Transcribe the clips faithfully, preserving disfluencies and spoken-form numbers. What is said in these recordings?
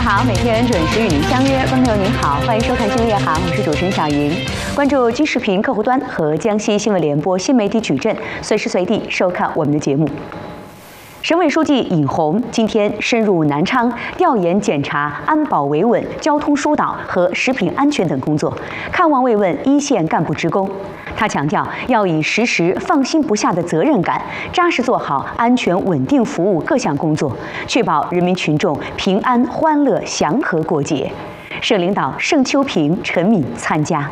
航每天准时与您相约。观众朋友您好，欢迎收看《新闻夜航》，我是主持人小莹。关注金视频客户端和江西新闻联播新媒体矩阵，随时随地收看我们的节目。省委书记尹红今天深入南昌调研检查安保维稳、交通疏导和食品安全等工作，看望慰问一线干部职工。他强调，要以时时放心不下的责任感，扎实做好安全稳定服务各项工作，确保人民群众平安欢乐祥和过节。省领导盛秋平、陈敏参加。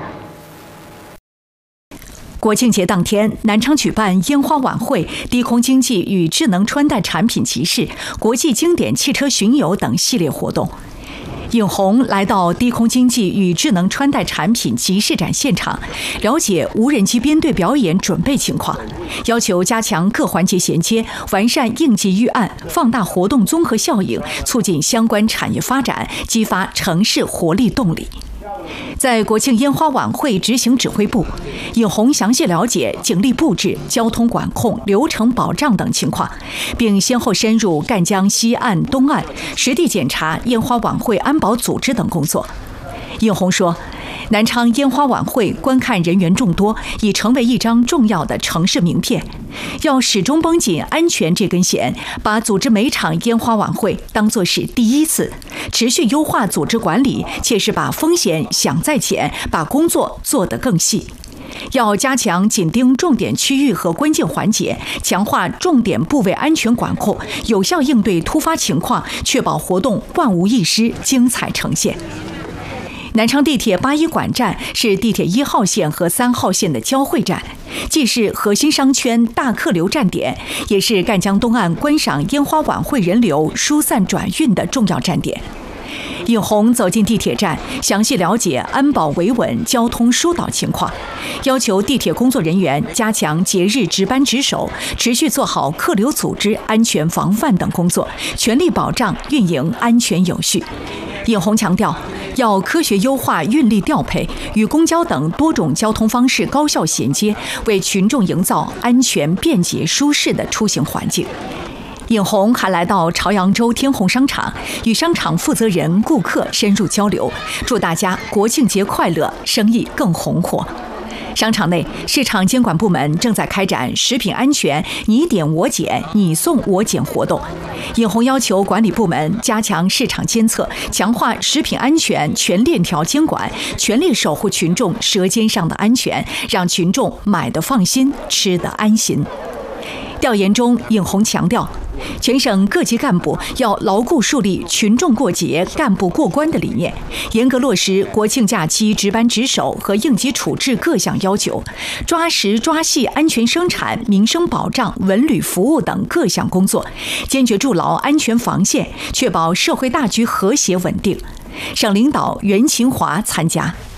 国庆节当天，南昌举办烟花晚会、低空经济与智能穿戴产品集市、国际经典汽车巡游等系列活动。尹红来到低空经济与智能穿戴产品集市展现场，了解无人机编队表演准备情况，要求加强各环节衔接，完善应急预案，放大活动综合效应，促进相关产业发展，激发城市活力动力。在国庆烟花晚会执行指挥部，尹红详细了解警力布置、交通管控、流程保障等情况，并先后深入赣江西岸、东岸，实地检查烟花晚会安保组织等工作。尹红说，南昌烟花晚会观看人员众多，已成为一张重要的城市名片。要始终绷紧安全这根弦，把组织每场烟花晚会当作是第一次，持续优化组织管理，切实把风险想在前，把工作做得更细。要加强紧盯重点区域和关键环节，强化重点部位安全管控，有效应对突发情况，确保活动万无一失，精彩呈现。南昌地铁八一馆站是地铁一号线和三号线的交汇站，既是核心商圈大客流站点，也是赣江东岸观赏烟花晚会人流疏散转运的重要站点。尹红走进地铁站，详细了解安保维稳、交通疏导情况，要求地铁工作人员加强节日值班值守，持续做好客流组织、安全防范等工作，全力保障运营安全有序。尹红强调，要科学优化运力调配，与公交等多种交通方式高效衔接，为群众营造安全、便捷、舒适的出行环境。尹红还来到朝阳洲天虹商场，与商场负责人、顾客深入交流，祝大家国庆节快乐，生意更红火。商场内，市场监管部门正在开展食品安全你点我检、你送我检活动。尹红要求管理部门加强市场监测，强化食品安全全链条监管，全力守护群众舌尖上的安全，让群众买得放心，吃得安心。调研中，尹红强调，全省各级干部要牢固树立群众过节、干部过关的理念，严格落实国庆假期值班值守和应急处置各项要求，抓实抓细安全生产、民生保障、文旅服务等各项工作，坚决筑牢安全防线，确保社会大局和谐稳定。省领导袁勤华参加。